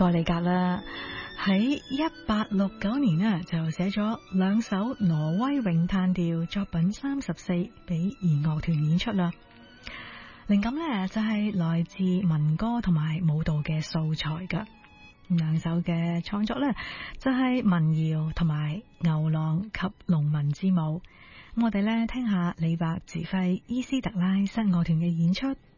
蓋里格啦，喺1869年呢就寫咗2首挪威詠嘆調作品34俾弦樂團演出啦。靈感呢就係來自民歌同埋舞蹈嘅素材噶。2首嘅創作呢就係民謠同埋牛郎及農民之舞。我哋呢聽下李白指揮伊斯特拉室樂團嘅演出。